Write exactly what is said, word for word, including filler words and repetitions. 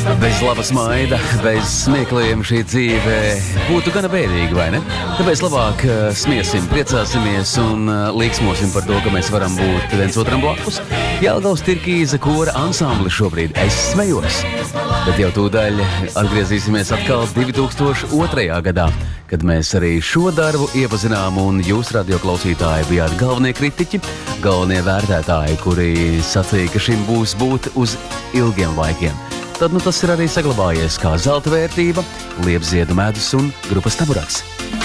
Bez labas maida, bez smiekliem šī dzīve būtu gana bēdīga, vai ne? Tāpēc labāk uh, smiesim, priecāsimies un uh, līksmosim par to, ka mēs varam būt viens otram blakus. Jelgavas Tirkīza kora ansambli šobrīd Es smejos, bet jau tūdaļ atgriezīsimies atkal divi tūkstoši otrajā gadā, kad mēs arī šo darbu iepazinām un jūs, radio klausītāji, bijāt galvenie kritiķi, galvenie vērtētāji, kuri sacīja, ka šim būs būt uz ilgiem laikiem. Tad nu tas ir arī saglabājies kā zelta vērtība, Liepziedu medus un grupas Taburaks.